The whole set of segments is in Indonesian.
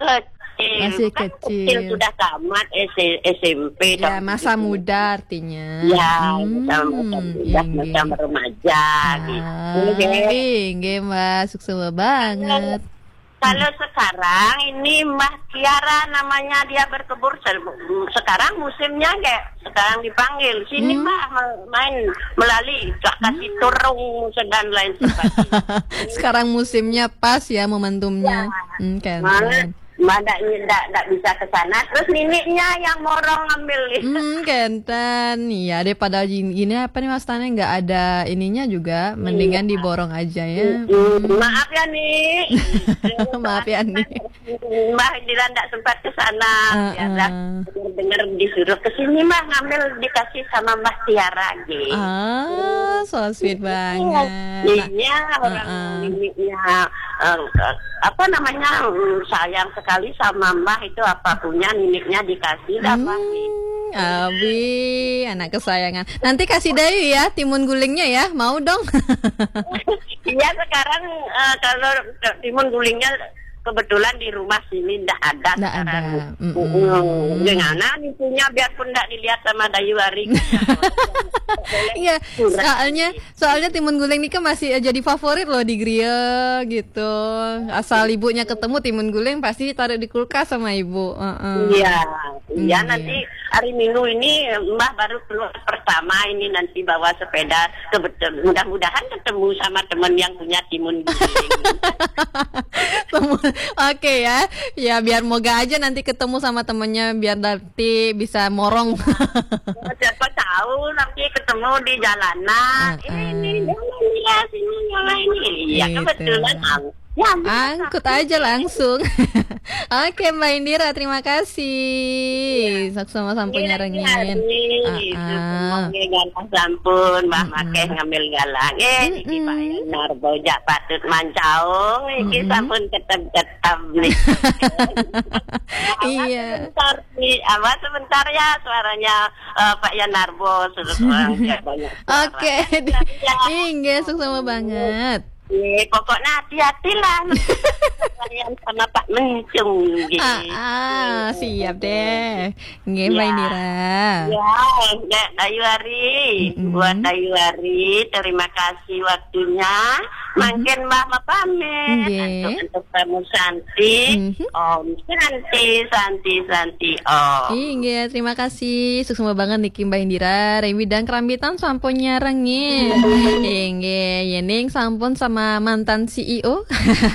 Masih Kan kecil. sudah tamat SMP. Ya, tahun masa itu. muda artinya. Ya, macam remaja gitu. Inggih, Mbak, sukses banget. Kalau sekarang ini Mbah Kiara namanya, dia berkebun. Sekarang musimnya kayak sekarang dipanggil sini Mbah main melalui kasih turung dan lain sebagainya. Sekarang musimnya pas ya, momentumnya. Kan. Mbak tidak bisa ke sana, terus niniknya yang morong ngambil. Kenten. Iya, daripada gini apa nih Mas Tane, nggak ada ininya juga, mendingan diborong aja ya. Maaf ya nih. Maaf ya nih. Mbak Indira tidak sempat ke sana. Ya, dengar disuruh ke sini Mbak, ngambil dikasih sama Mbak Tiara gitu. So sweet banget. Iya, orang niniknya apa namanya, sayang sekali sama Mbah, itu apa punya niniknya dikasih dapat. Abi, anak kesayangan. Nanti kasih Dayu ya, timun gulingnya ya, mau dong. Iya, sekarang kalau timun gulingnya kebetulan di rumah sini tidak ada. Nggak ada. Gimana nih punya, biarpun tidak dilihat sama Dayu Ari. Iya, soalnya timun guling ini kan masih jadi favorit loh di griya gitu. Asal ibunya ketemu timun guling pasti taruh di kulkas sama ibu. Iya, nanti hari Minggu ini Mbah baru keluar pertama ini, nanti bawa sepeda. Mudah-mudahan ketemu sama teman yang punya timun guling. Oke ya. Ya biar moga aja nanti ketemu sama temennya, biar nanti bisa morong. Siapa tahu nanti ketemu di jalanan. Ini jalan ya, sini jalan ini. Ya kebetulan angkut aja langsung. Oke Mbak Indira, terima kasih. Sama sampun nyarengin. Galang sampun Mbah Makeh ngambil galang. Iki Pak Narbo jak patut mancaung. Iki sampun ketem-ketem nih. Iya. Sebentar ya, suaranya Pak Yanarbo seorang banyak. Oke. Inggih, sukses banget. Pokoknya hati-hatilah sama Pak Mencung. Siap deh. Nggih Mbak Indira. Ya, Dayu Ari. Buat Dayu Ari, terima kasih waktunya. Makin Mbak pamit. Untuk kamu Santi. Om Santi Om. Inggih, terima kasih. Sukses banget niki Mbak Indira. Remi dan kerambitan sampun nyarengin. Inggih, yening sampun sama mantan CEO.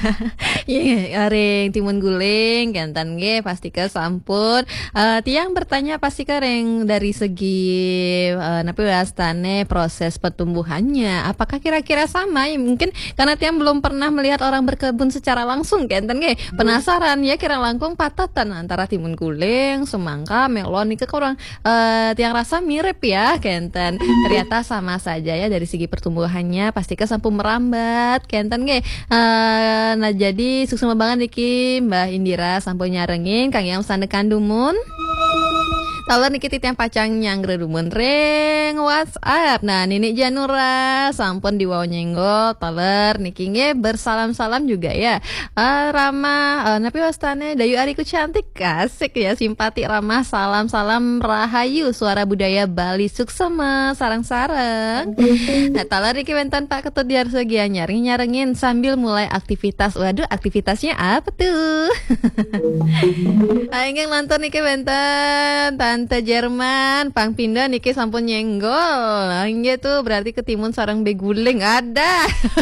Ring timun guling gantan ge pasti ke sampun. Tiang bertanya pasti kereng dari segi napi wastane proses pertumbuhannya. Apakah kira-kira sama? Ya, mungkin karena tiang belum pernah melihat orang berkebun secara langsung gantan ge. Penasaran ya kira langkung patatan antara timun guling, semangka, melon itu kurang tiang rasa mirip ya gantan. Ternyata sama saja ya dari segi pertumbuhannya, pasti ke sampun merambat kenten ge. Nah jadi sukses banget niki Mbah Indira sampun nyarengin Kang Yang sandekan dumun. Taler niki titian pacang nyangre dumun ring WhatsApp. Nah Ninik Janura sampun diwaw nyenggol taler niki nge bersalam-salam juga ya. Ramah napi wastane Dayu Ariku cantik, asik ya, simpati, ramah, salam-salam rahayu, suara budaya Bali suksema sarang-sarang. Nah taler niki wentan Pak Ketut Diarsogia nyarengin sambil mulai aktivitas. Waduh, aktivitasnya apa tuh? Aing nonton niki wentan Tante Jerman Pangpinda niki sampun nyenggol. Inggih tuh berarti ketimun sarang beguling ada.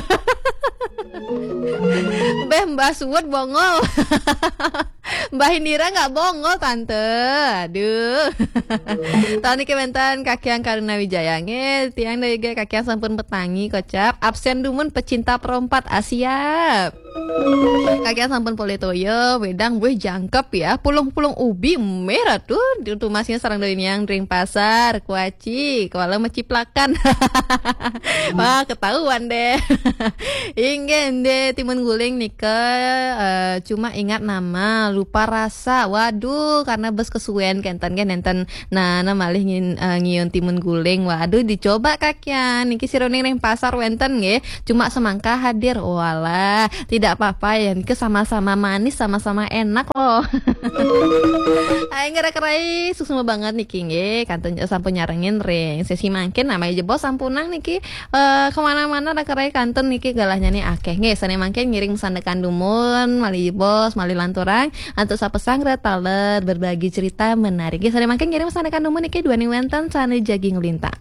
Beh Mbah Suwud bongol. Mbah Indira nggak bongol tante. Aduh. Tahun niki mentan kakian Karuna Wijaya nge tiang dari kakian sampun petangi kocap absen dumun pecinta perompat Asia. Kakian sampun poletoyo wedang gue jangkep ya, pulung-pulung ubi merah tuh masnya sarang dari yang ring pasar kuaci kepala meciplakan. Wah ketahuan deh. Ingen deh timun guling nika cuma ingat nama lupa rasa. Waduh, karena bes kesuwen kenten nenten malih ngiun timun guling. Waduh, dicoba kakyan. Niki sironing ning pasar wenten nggih. Cuma semangka hadir. Walah, tidak apa-apa ya. Niki sama-sama manis, sama-sama enak loh. Ay ngera-kerai susuma banget niki nggih. Kanten sampun nyarengin ring. Sesi mangkin namanya jebos sampunang niki kemana-mana kerai kanten niki galahnya nih akeh nggih. Sane mangkin ngiring sandekan dumun, mali jebos, mali lanturang, antuk sapesang retaler berbagi cerita menarik. Nggih sane mangkin ngiring sandekan dumun niki duani wenten sane jaging lintang.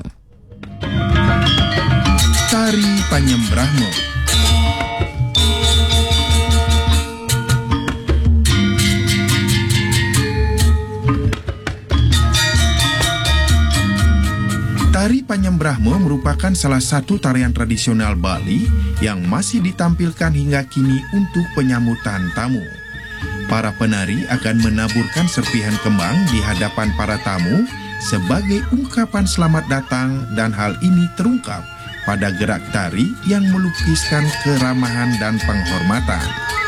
Tari Panyembrahmo. Tari Panyembrahmo merupakan salah satu tarian tradisional Bali yang masih ditampilkan hingga kini untuk penyambutan tamu. Para penari akan menaburkan serpihan kembang di hadapan para tamu sebagai ungkapan selamat datang, dan hal ini terungkap pada gerak tari yang melukiskan keramahan dan penghormatan.